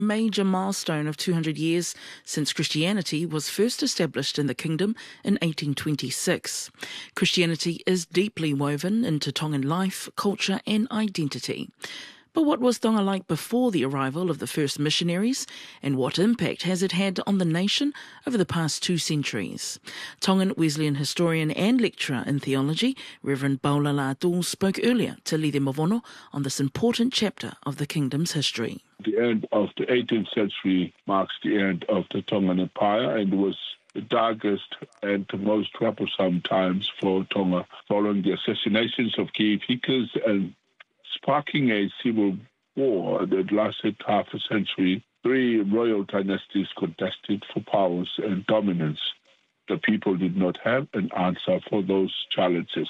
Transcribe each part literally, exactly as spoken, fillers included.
Major milestone of two hundred years since Christianity was first established in the kingdom in eighteen twenty-six. Christianity is deeply woven into Tongan life, culture and identity. But what was Tonga like before the arrival of the first missionaries, and what impact has it had on the nation over the past two centuries? Tongan Wesleyan historian and lecturer in theology, Reverend Paula Lātou, spoke earlier to Lide Mavono on this important chapter of the kingdom's history. The end of the eighteenth century marks the end of the Tongan Empire and was the darkest and the most troublesome times for Tonga, following the assassinations of key figures and sparking a civil war that lasted half a century. Three royal dynasties contested for powers and dominance. The people did not have an answer for those challenges.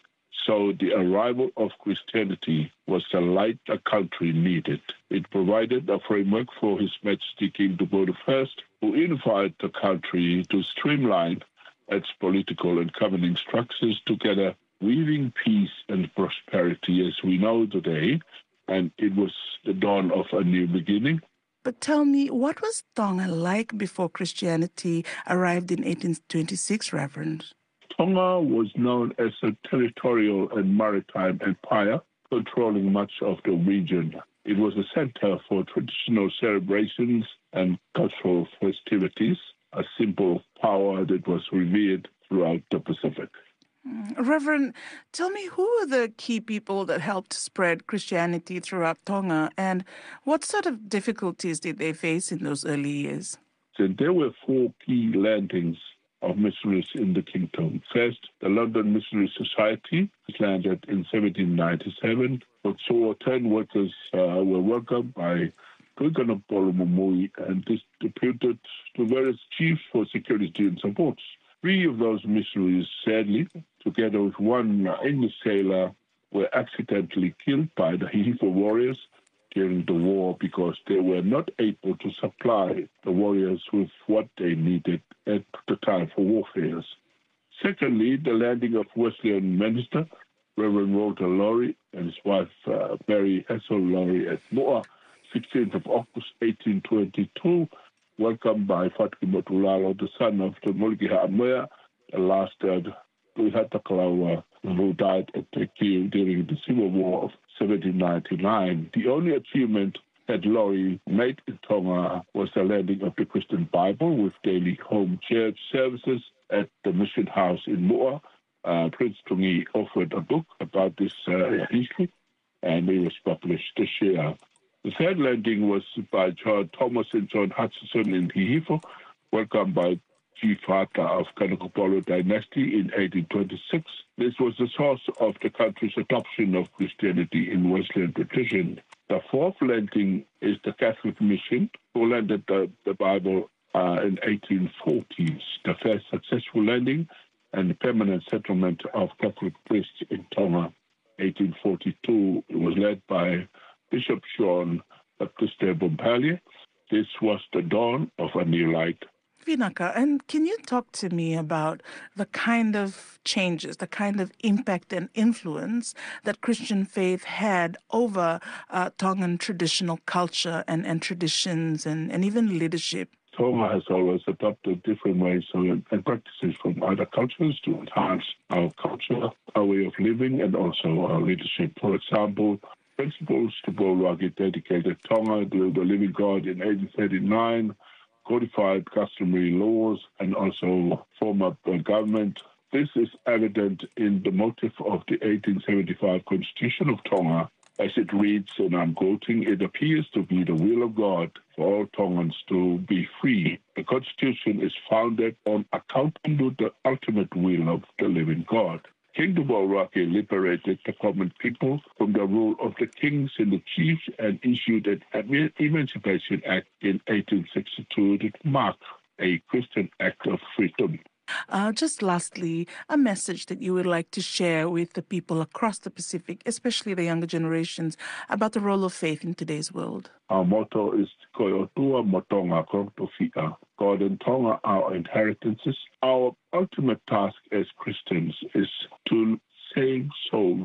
So the arrival of Christianity was the light the country needed. It provided a framework for His Majesty King Dubois the First, who unified the country to streamline its political and governing structures together, weaving peace and prosperity as we know today, and it was the dawn of a new beginning. But tell me, what was Tonga like before Christianity arrived in eighteen twenty-six, Reverend? Tonga was known as a territorial and maritime empire, controlling much of the region. It was a center for traditional celebrations and cultural festivities, a simple power that was revered throughout the Pacific. Reverend, tell me, who were the key people that helped spread Christianity throughout Tonga, and what sort of difficulties did they face in those early years? So there were four key landings of missionaries in the kingdom. First, the London Missionary Society landed in seventeen ninety-seven, which saw ten workers uh, were welcomed by Tuikanapolo Mumui and distributed to various chiefs for security and support. Three of those missionaries, sadly, together with one English sailor, were accidentally killed by the Hihifo warriors during the war because they were not able to supply the warriors with what they needed at the time for warfare. Secondly, the landing of Wesleyan minister, Reverend Walter Lowry, and his wife, uh, Mary Hassel Lowry, at Moa, sixteenth of August, eighteen twenty-two, welcomed by Fatima Tulalo, the son of the Mulgiha Amoya, the last uh, Tuihatakalawa, who died at the Kiu during the Civil War of seventeen ninety-nine. The only achievement that Lowry made in Tonga was the landing of the Christian Bible with daily home church services at the mission house in Moa. Uh, Prince Tungi offered a book about this uh, history, and it was published this year. The third landing was by John Thomas and John Hutchison in Hihifo, welcomed by Chief Hata of Kanakapolo dynasty in eighteen twenty-six. This was the source of the country's adoption of Christianity in Wesleyan tradition. The fourth landing is the Catholic Mission, who landed the, the Bible uh, in eighteen forties, the first successful landing and permanent settlement of Catholic priests in Tonga. eighteen forty-two, it was led by Bishop Sean Baptiste Bompali. This was the dawn of a new light. Vinaka, and can you talk to me about the kind of changes, the kind of impact and influence that Christian faith had over uh, Tongan traditional culture and, and traditions and, and even leadership? Tonga has always adopted different ways and practices from other cultures to enhance our culture, our way of living, and also our leadership. For example, Principles to Bolwagi dedicated Tonga to the living God in eighteen thirty-nine, codified customary laws, and also form up a government. This is evident in the motive of the eighteen seventy-five Constitution of Tonga. As it reads, and I'm quoting, "It appears to be the will of God for all Tongans to be free. The Constitution is founded on accounting to the ultimate will of the living God." King Dubois liberated the common people from the rule of the kings and the chiefs and issued an Emancipation Act in eighteen sixty-two that marked a Christian act of freedom. Uh, just lastly, a message that you would like to share with the people across the Pacific, especially the younger generations, about the role of faith in today's world. Our motto is Koiotua Motonga Kontofika. God and Tonga, our inheritances. Our ultimate task as Christians is to save souls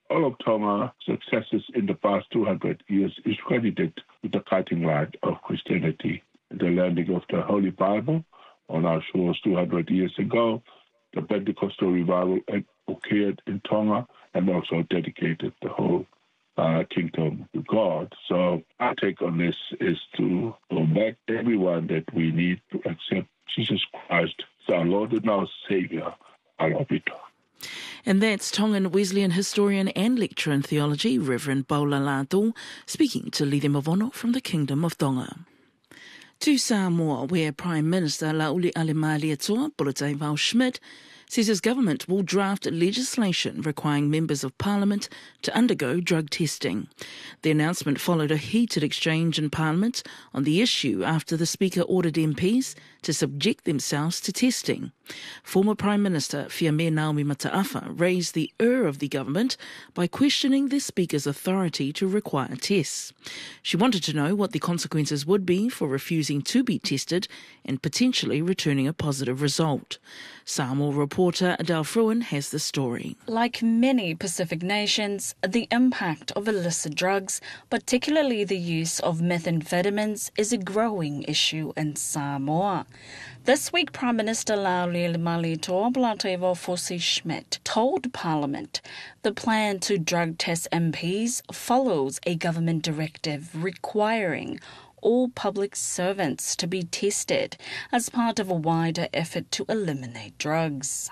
all of Tonga's successes in the past two hundred years is credited with the cutting light of Christianity. The landing of the Holy Bible on our shores two hundred years ago, the Pentecostal revival occurred in Tonga and also dedicated the whole uh, kingdom to God. So our take on this is to go back everyone that we need to accept Jesus Christ as our Lord and our Savior, our Lord. And that's Tongan Wesleyan historian and lecturer in theology, Reverend Paula Lātou, speaking to Lide Mavono from the Kingdom of Tonga. To Samoa, where Prime Minister Lauli Alemaliatoa Polotai Schmidt says his government will draft legislation requiring members of Parliament to undergo drug testing. The announcement followed a heated exchange in Parliament on the issue after the Speaker ordered M Ps to subject themselves to testing. Former Prime Minister Fiame Naomi Mataafa raised the ire of the government by questioning the Speaker's authority to require tests. She wanted to know what the consequences would be for refusing to be tested and potentially returning a positive result. Samoa reporter Adele Fruin has the story. Like many Pacific nations, the impact of illicit drugs, particularly the use of methamphetamines, is a growing issue in Samoa. This week, Prime Minister Lauli Alemaliatoa Polotai Fosi Schmidt told Parliament the plan to drug test M Ps follows a government directive requiring all public servants to be tested as part of a wider effort to eliminate drugs.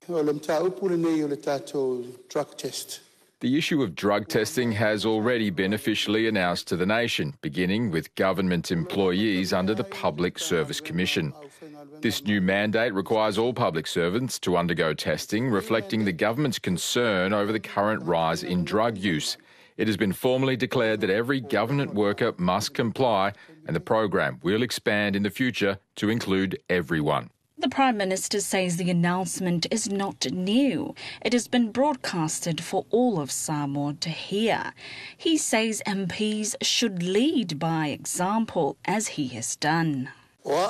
The issue of drug testing has already been officially announced to the nation, beginning with government employees under the Public Service Commission. This new mandate requires all public servants to undergo testing, reflecting the government's concern over the current rise in drug use. It has been formally declared that every government worker must comply, and the program will expand in the future to include everyone. The Prime Minister says the announcement is not new. It has been broadcasted for all of Samoa to hear. He says M Ps should lead by example, as he has done. I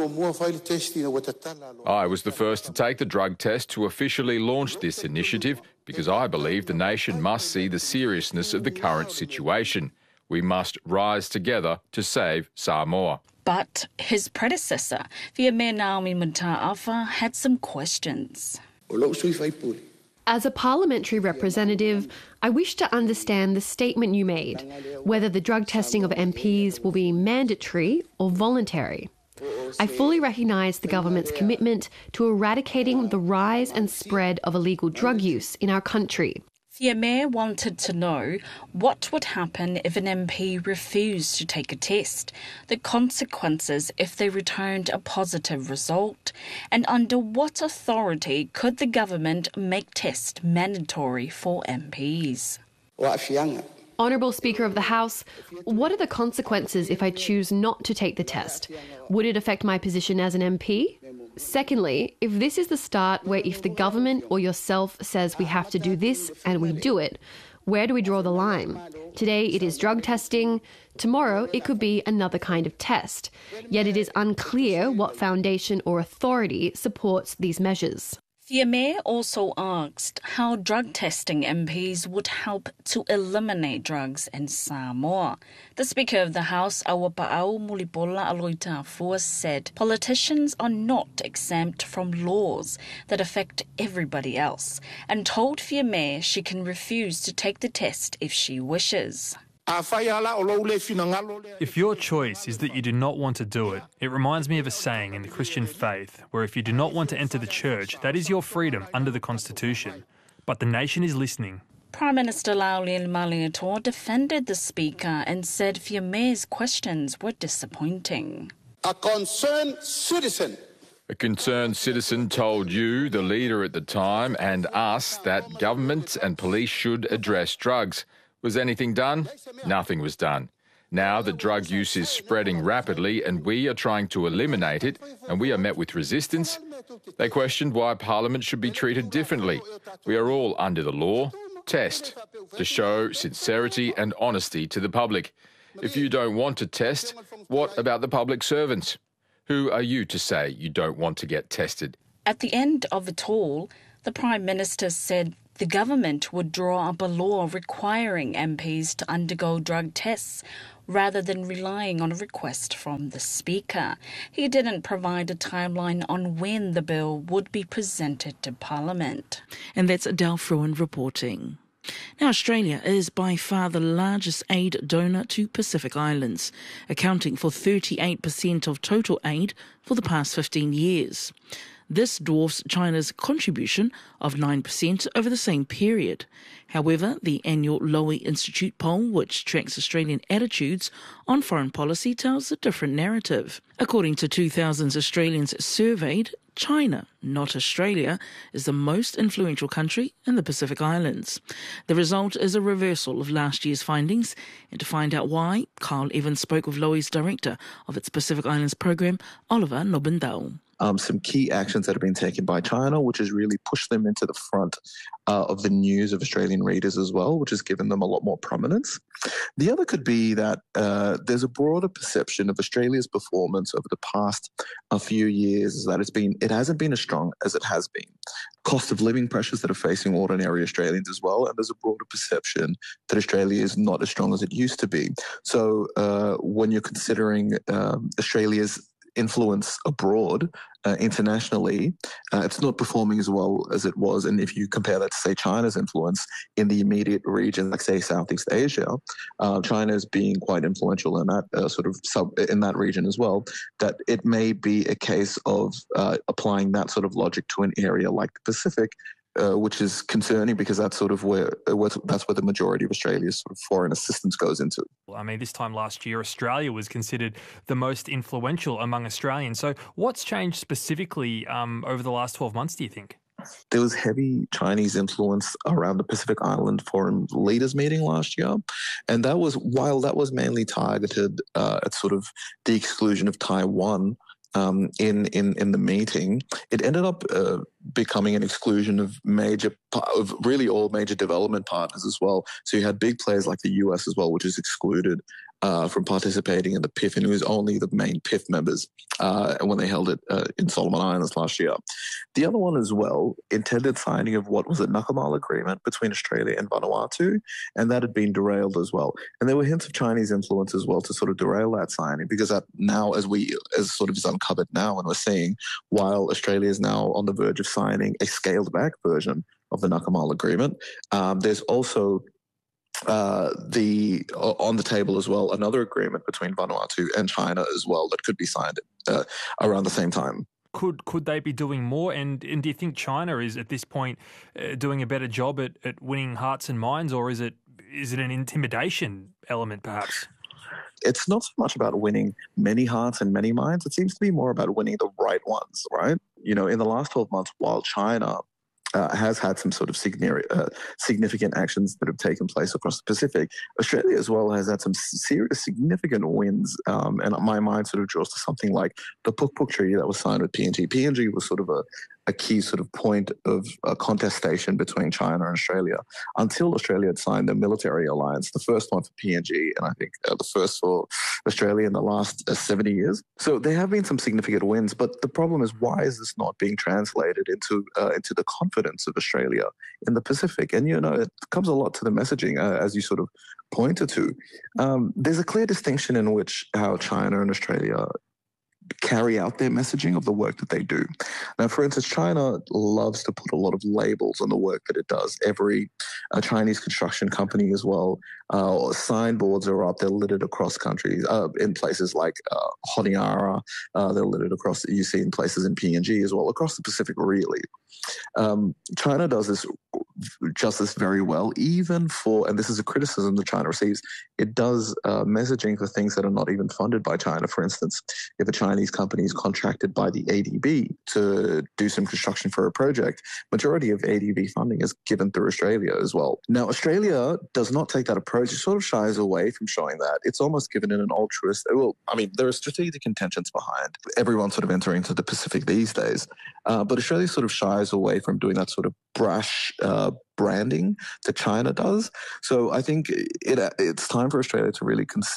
was the first to take the drug test to officially launch this initiative because I believe the nation must see the seriousness of the current situation. We must rise together to save Samoa. But his predecessor, Fiame Naomi Mataafa, had some questions. As a parliamentary representative, I wish to understand the statement you made, whether the drug testing of M Ps will be mandatory or voluntary. I fully recognise the government's commitment to eradicating the rise and spread of illegal drug use in our country. Fiame wanted to know what would happen if an M P refused to take a test, the consequences if they returned a positive result, and under what authority could the government make tests mandatory for M Ps. Honourable Speaker of the House, what are the consequences if I choose not to take the test? Would it affect my position as an M P? Secondly, if this is the start where if the government or yourself says we have to do this and we do it, where do we draw the line? Today it is drug testing, tomorrow it could be another kind of test. Yet it is unclear what foundation or authority supports these measures. Fiame also asked how drug testing M Ps would help to eliminate drugs in Samoa. The Speaker of the House, Awapa'au Mulipola Aloita'afua, said politicians are not exempt from laws that affect everybody else, and told Fiame she can refuse to take the test if she wishes. If your choice is that you do not want to do it, it reminds me of a saying in the Christian faith where if you do not want to enter the church, that is your freedom under the Constitution. But the nation is listening. Prime Minister Lauli Alemaliatoa defended the Speaker and said Fiame's questions were disappointing. A concerned citizen. A concerned citizen told you, the leader at the time, and us that government and police should address drugs. Was anything done? Nothing was done. Now the drug use is spreading rapidly and we are trying to eliminate it, and we are met with resistance. They questioned why Parliament should be treated differently. We are all under the law. Test, to show sincerity and honesty to the public. If you don't want to test, what about the public servants? Who are you to say you don't want to get tested? At the end of it all, the Prime Minister said The government would draw up a law requiring M Ps to undergo drug tests rather than relying on a request from the Speaker. He didn't provide a timeline on when the bill would be presented to Parliament. And that's Adele Fruin reporting. Now, Australia is by far the largest aid donor to Pacific Islands, accounting for thirty-eight percent of total aid for the past fifteen years. This dwarfs China's contribution of nine percent over the same period. However, the annual Lowy Institute poll, which tracks Australian attitudes on foreign policy, tells a different narrative. According to two thousand Australians surveyed, China, not Australia, is the most influential country in the Pacific Islands. The result is a reversal of last year's findings, and to find out why, Carl Evans spoke with Lowy's director of its Pacific Islands program, Oliver Nobendale. Um, some key actions that have been taken by China, which has really pushed them into the front uh, of the news of Australian readers as well, which has given them a lot more prominence. The other could be that uh, there's a broader perception of Australia's performance over the past a few years is that it's been it hasn't been as strong as it has been. Cost of living pressures that are facing ordinary Australians as well, and there's a broader perception that Australia is not as strong as it used to be. So uh, when you're considering um, Australia's influence abroad, uh, internationally, uh, it's not performing as well as it was. And if you compare that to, say, China's influence in the immediate region, like, say, Southeast Asia, uh, China is being quite influential in that uh, sort of sub in that region as well, that it may be a case of uh, applying that sort of logic to an area like the Pacific, Uh, which is concerning because that's sort of where, where that's where the majority of Australia's sort of foreign assistance goes into. I mean, this time last year, Australia was considered the most influential among Australians. So what's changed specifically um, over the last twelve months, do you think? There was heavy Chinese influence around the Pacific Island Foreign Leaders meeting last year. And that was, while that was mainly targeted uh, at sort of the exclusion of Taiwan, Um, in, in, in the meeting, it ended up uh, becoming an exclusion of major, of really all major development partners as well. So you had big players like the U S as well, which is excluded uh, from participating in the P I F, and it was only the main P I F members uh, when they held it uh, in Solomon Islands last year. The other one as well, intended signing of what was a Nakamal agreement between Australia and Vanuatu, and that had been derailed as well. And there were hints of Chinese influence as well to sort of derail that signing, because that now, as we as sort of is uncovered now, and we're seeing, while Australia is now on the verge of signing a scaled back version of the Nakamal agreement, um, there's also Uh, the on the table as well another agreement between Vanuatu and China as well that could be signed uh, around the same time. Could could they be doing more? And, and do you think China is at this point uh, doing a better job at, at winning hearts and minds, or is it is it an intimidation element perhaps? It's not so much about winning many hearts and many minds. It seems to be more about winning the right ones, right? You know, in the last twelve months, while China Uh, has had some sort of significant, uh, significant actions that have taken place across the Pacific, Australia as well has had some serious, significant wins. Um, and my mind sort of draws to something like the Puk Puk Treaty that was signed with P N G. P N G was sort of a, a key sort of point of uh, contestation between China and Australia until Australia had signed the military alliance, the first one for P N G, and I think uh, the first for Australia in the last uh, seventy years. So there have been some significant wins, but the problem is, why is this not being translated into uh, into the confidence of Australia in the Pacific? And, you know, it comes a lot to the messaging, uh, as you sort of pointed to. Um, there's a clear distinction in which how China and Australia carry out their messaging of the work that they do. Now, for instance, China loves to put a lot of labels on the work that it does. Every uh, Chinese construction company as well, uh, signboards are up, they're littered across countries, uh, in places like uh, Honiara, uh, they're littered across, you see in places in P N G as well, across the Pacific really. Um, China does this justice very well, even for, and this is a criticism that China receives, it does uh, messaging for things that are not even funded by China. For instance, if a Chinese company is contracted by the A D B to do some construction for a project, majority of A D B funding is given through Australia as well. Now, Australia does not take that approach. It sort of shies away from showing that. It's almost given in an altruist, well, I mean, there are strategic intentions behind everyone sort of entering into the Pacific these days, uh, but Australia sort of shies away from doing that sort of brash uh, branding that China does. So I think it, it's time for Australia to really consider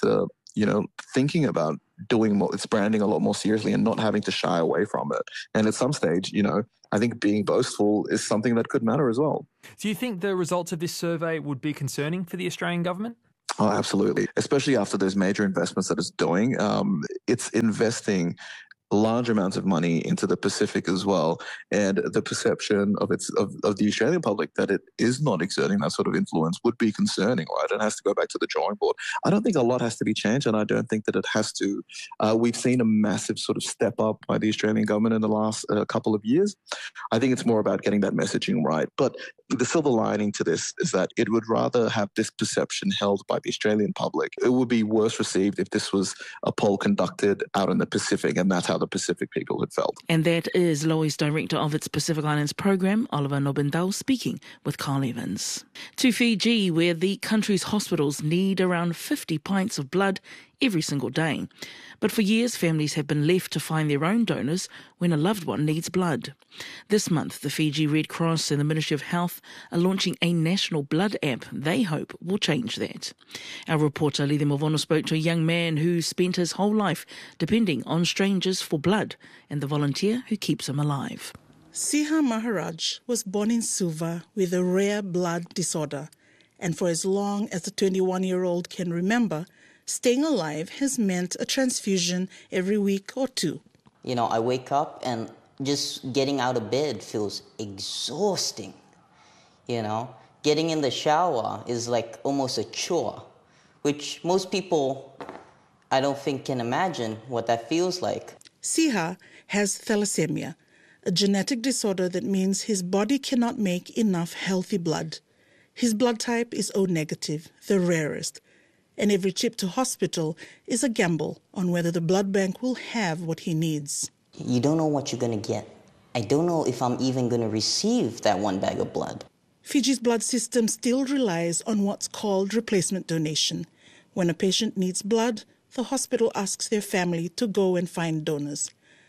you know, thinking about doing more, its branding a lot more seriously and not having to shy away from it. And at some stage, you know, I think being boastful is something that could matter as well. Do you think the results of this survey would be concerning for the Australian government? Oh, absolutely. Especially after those major investments that it's doing. Um, it's investing large amounts of money into the Pacific as well, and the perception of its of, of the Australian public that it is not exerting that sort of influence would be concerning, right? It has to go back to the drawing board. I don't think a lot has to be changed, and I don't think that it has to. Uh, we've seen a massive sort of step up by the Australian government in the last uh, couple of years. I think it's more about getting that messaging right. But the silver lining to this is that it would rather have this perception held by the Australian public. It would be worse received if this was a poll conducted out in the Pacific, and that's how the Pacific people had felt. And that is Loe's director of its Pacific Islands program, Oliver Nobendao, speaking with Carl Evans. To Fiji, where the country's hospitals need around fifty pints of blood every single day. But for years, families have been left to find their own donors when a loved one needs blood. This month, the Fiji Red Cross and the Ministry of Health are launching a national blood app they hope will change that. Our reporter, Lili Mavono, spoke to a young man who spent his whole life depending on strangers for blood and the volunteer who keeps him alive. Siha Maharaj was born in Suva with a rare blood disorder, and for as long as the twenty-one-year-old can remember, staying alive has meant a transfusion every week or two. You know, I wake up and just getting out of bed feels exhausting. You know, getting in the shower is like almost a chore, which most people, I don't think, can imagine what that feels like. Siha has thalassemia, a genetic disorder that means his body cannot make enough healthy blood. His blood type is O negative, the rarest. And every trip to hospital is a gamble on whether the blood bank will have what he needs. You don't know what you're going to get. I don't know if I'm even going to receive that one bag of blood. Fiji's blood system still relies on what's called replacement donation. When a patient needs blood, the hospital asks their family to go and find donors.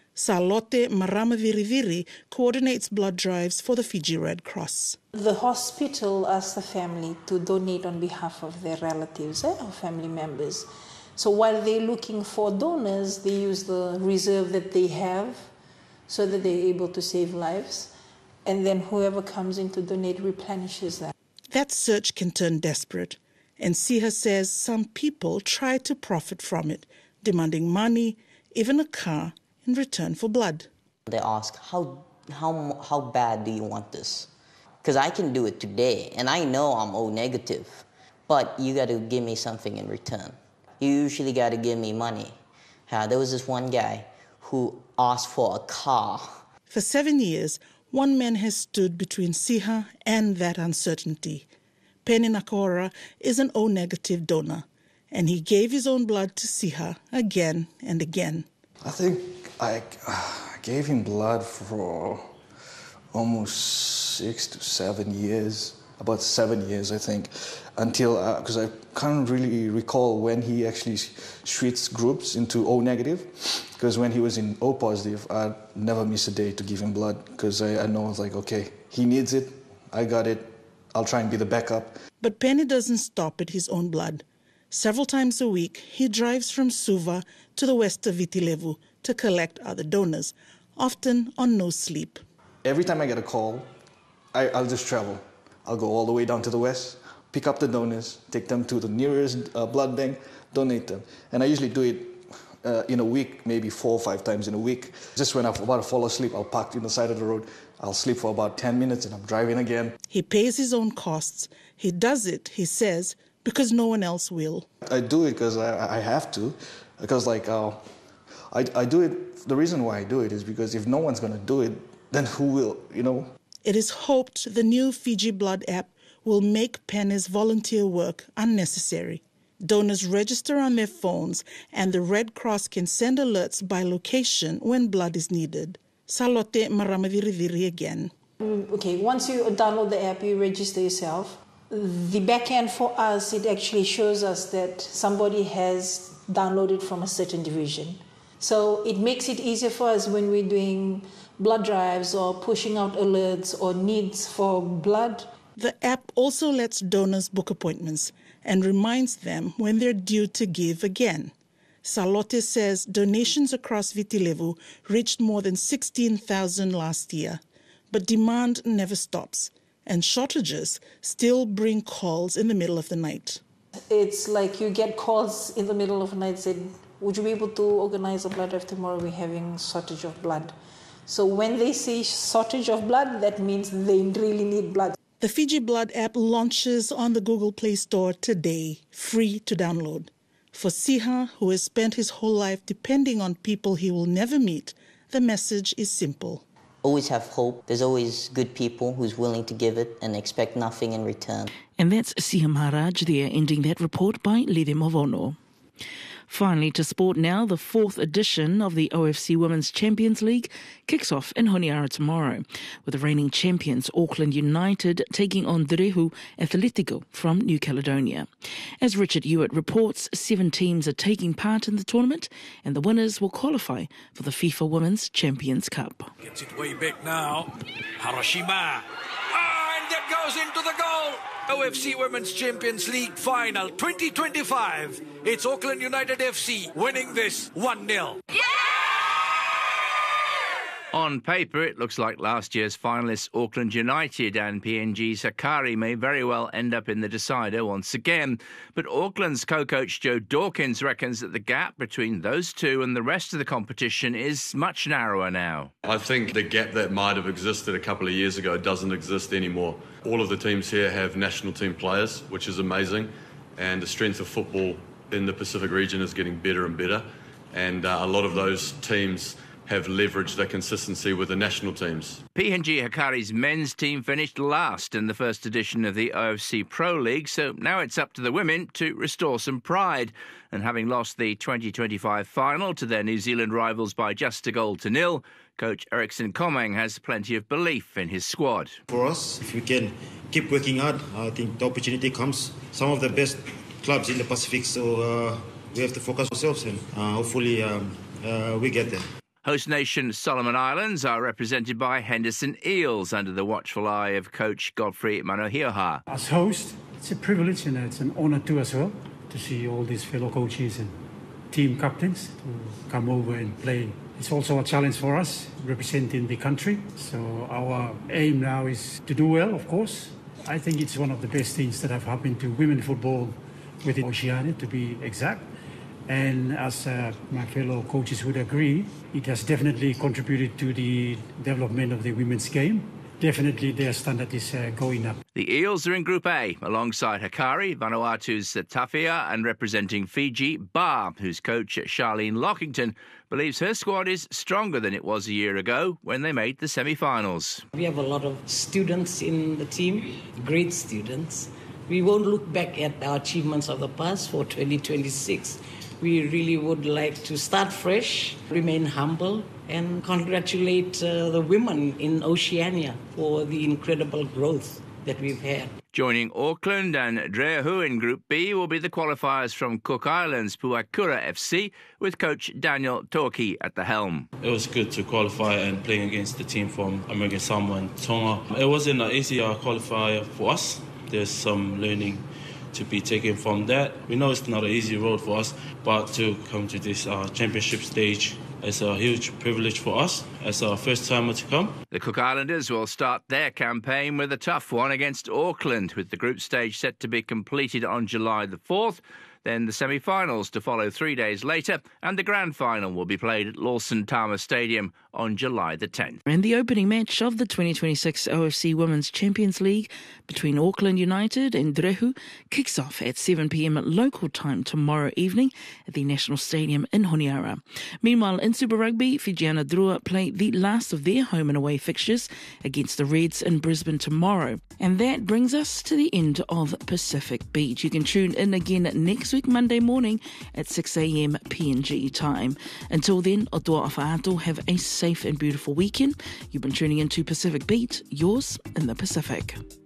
Salote Maramaviriviri coordinates blood drives for the Fiji Red Cross. The hospital asks the family to donate on behalf of their relatives eh, or family members. So while they're looking for donors, they use the reserve that they have so that they're able to save lives. And then whoever comes in to donate replenishes that. That search can turn desperate. And Siha says some people try to profit from it, demanding money, even a car, in return for blood. They ask, how, how, how bad do you want this? Because I can do it today, and I know I'm O negative, but you got to give me something in return. You usually got to give me money. Uh, there was this one guy who asked for a car. For seven years, one man has stood between Siha and that uncertainty. Penny Nakora is an O negative donor, and he gave his own blood to Siha again and again. I think I uh, gave him blood for almost six to seven years, about seven years, I think, until, because uh, I can't really recall when he actually switched groups into O negative, because when he was in O positive, I'd never miss a day to give him blood, because I, I know, it's like, okay, he needs it, I got it, I'll try and be the backup. But Penny doesn't stop at his own blood. Several times a week, he drives from Suva to the west of Viti Levu to collect other donors, often on no sleep. Every time I get a call, I, I'll just travel. I'll go all the way down to the west, pick up the donors, take them to the nearest uh, blood bank, donate them. And I usually do it uh, in a week, maybe four or five times in a week. Just when I'm about to fall asleep, I'll park in the side of the road. I'll sleep for about ten minutes and I'm driving again. He pays his own costs. He does it, he says, because no one else will. I do it because I, I have to, because like uh, I, I do it, the reason why I do it is because if no one's going to do it, then who will, you know? It is hoped the new Fiji Blood app will make Penny's volunteer work unnecessary. Donors register on their phones and the Red Cross can send alerts by location when blood is needed. Salote Maramaviriviri again. Okay, once you download the app, you register yourself. The back end for us, it actually shows us that somebody has downloaded from a certain division. So it makes it easier for us when we're doing blood drives or pushing out alerts or needs for blood. The app also lets donors book appointments, and reminds them when they're due to give again. Salote says donations across Viti Levu reached more than sixteen thousand last year, but demand never stops, and shortages still bring calls in the middle of the night. It's like you get calls in the middle of the night saying, would you be able to organize a blood drive tomorrow? We're having shortage of blood. So when they say shortage of blood, that means they really need blood. The Fiji Blood app launches on the Google Play Store today, free to download. For Siha, who has spent his whole life depending on people he will never meet, the message is simple. Always have hope. There's always good people who's willing to give it and expect nothing in return. And that's Siha Maharaj there, ending that report by Lede Movono. Finally, to sport now, the fourth edition of the O F C Women's Champions League kicks off in Honiara tomorrow, with the reigning champions Auckland United taking on Drehu Athletico from New Caledonia. As Richard Hewitt reports, seven teams are taking part in the tournament, and the winners will qualify for the FIFA Women's Champions Cup. Gets it way back now. Harashima. Ah, and that goes into the goal. O F C Women's Champions League Final twenty twenty-five. It's Auckland United F C winning this one nil. Yeah! On paper, it looks like last year's finalists Auckland United and P N G's Hikari may very well end up in the decider once again. But Auckland's co-coach Joe Dawkins reckons that the gap between those two and the rest of the competition is much narrower now. I think the gap that might have existed a couple of years ago doesn't exist anymore. All of the teams here have national team players, which is amazing, and the strength of football in the Pacific region is getting better and better, and uh, a lot of those teams have leveraged their consistency with the national teams. P N G Hikari's men's team finished last in the first edition of the O F C Pro League, so now it's up to the women to restore some pride. And having lost the twenty twenty-five final to their New Zealand rivals by just a goal to nil, coach Eriksson Komang has plenty of belief in his squad. For us, if we can keep working hard, I think the opportunity comes. Some of the best clubs in the Pacific, so uh, we have to focus ourselves and uh, hopefully um, uh, we get there. Host nation Solomon Islands are represented by Henderson Eels under the watchful eye of coach Godfrey Manohioha. As host, it's a privilege and it's an honour too as well to see all these fellow coaches and team captains to come over and play. It's also a challenge for us representing the country. So our aim now is to do well, of course. I think it's one of the best things that have happened to women football within Oceania, to be exact. And as uh, my fellow coaches would agree, it has definitely contributed to the development of the women's game. Definitely their standard is uh, going up. The Eels are in Group A, alongside Hikari, Vanuatu's Tafia, and representing Fiji, Bar, whose coach Charlene Lockington believes her squad is stronger than it was a year ago when they made the semi-finals. We have a lot of students in the team, great students. We won't look back at our achievements of the past for twenty twenty-six. We really would like to start fresh, remain humble, and congratulate uh, the women in Oceania for the incredible growth that we've had. Joining Auckland and Drehu in Group B will be the qualifiers from Cook Islands, Puakura F C, with coach Daniel Toki at the helm. It was good to qualify and playing against the team from American Samoa and Tonga. It wasn't an easy uh, qualifier for us. There's some learning to be taken from that. We know it's not an easy road for us, but to come to this uh, championship stage is a huge privilege for us as our first timer to come. The Cook Islanders will start their campaign with a tough one against Auckland, with the group stage set to be completed on July the fourth. Then the semi-finals to follow three days later, and the grand final will be played at Lawson Tama Stadium on July the tenth. And the opening match of the twenty twenty-six O F C Women's Champions League between Auckland United and Drehu kicks off at seven p.m. local time tomorrow evening at the National Stadium in Honiara. Meanwhile, in Super Rugby, Fijiana Drua play the last of their home and away fixtures against the Reds in Brisbane tomorrow. And that brings us to the end of Pacific Beat. You can tune in again next week, Monday morning at six a.m. P N G time. Until then, o toa awhaato, have a safe and beautiful weekend. You've been tuning into Pacific Beat, yours in the Pacific.